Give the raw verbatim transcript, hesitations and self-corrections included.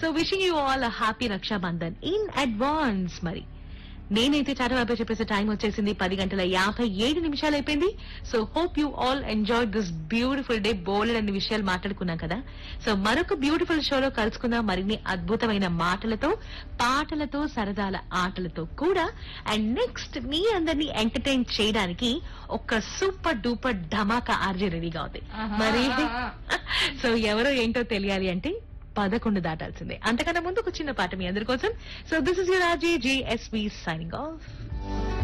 So wishing you all happy Rakshabandhan in advance. మరి నేనైతే టాటా బాబాయ్ చెప్పేసే టైం వచ్చేసింది. పది గంటల యాభై ఏడు నిమిషాలు అయిపోయింది. So hope you all enjoy this beautiful day. బోల్డ్ అన్ని విషయాలు మాట్లాడుకున్నాం కదా. సో మరొక బ్యూటిఫుల్ షోలో కలుసుకుందాం మరిన్ని అద్భుతమైన మాటలతో, పాటలతో, సరదాల ఆటలతో కూడా. అండ్ నెక్స్ట్ మీ అందరినీ ఎంటర్టైన్ చేయడానికి ఒక సూపర్ డూపర్ ధమాకా ఆర్జే రెడీగా ఉంది. మరి సో ఎవరో ఏంటో తెలియాలి అంటే పదకొండు దాటాల్సిందే. అంతకన్నా ముందు ఒక చిన్న పాట మీ అందరి కోసం. So this is your RJ JSV signing off.